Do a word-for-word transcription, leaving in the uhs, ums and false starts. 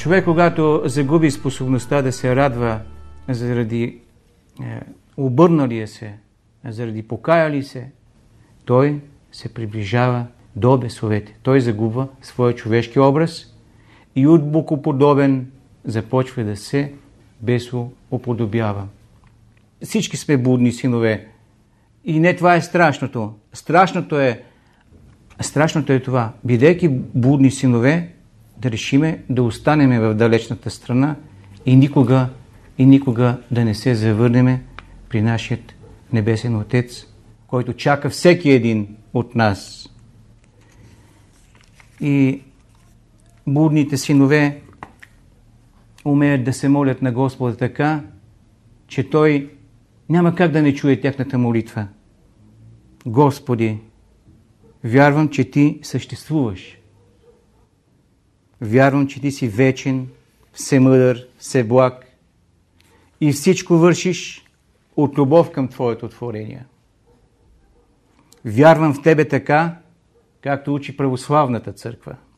Човек, когато загуби способността да се радва заради е, обърналия се, заради покаяли се, той се приближава до бесовете. Той загубва своя човешки образ и от богоподобен започва да се бесоуподобява. Всички сме блудни синове. И не това е страшното. Страшното е, страшното е това. Бидейки блудни синове, да решиме да останеме в далечната страна и никога, и никога да не се завърнеме при нашият Небесен Отец, който чака всеки един от нас. И блудните синове умеят да се молят на Господа така, че Той няма как да не чуе тяхната молитва. Господи, вярвам, че Ти съществуваш. Вярвам, че Ти си вечен, всемъдър, всеблаг и всичко вършиш от любов към Твоето творение. Вярвам в Тебе така, както учи православната църква.